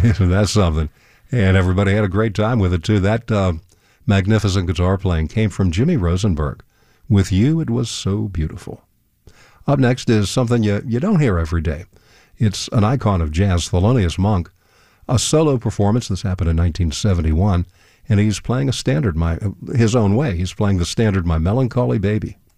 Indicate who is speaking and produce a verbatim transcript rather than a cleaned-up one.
Speaker 1: That's something. And everybody had a great time with it, too. That uh, magnificent guitar playing came from Jimmy Rosenberg. With You, It Was So Beautiful. Up next is something you, you don't hear every day. It's an icon of jazz, Thelonious Monk, a solo performance. This happened in nineteen seventy-one, and he's playing a standard, my his own way. He's playing the standard My Melancholy Baby.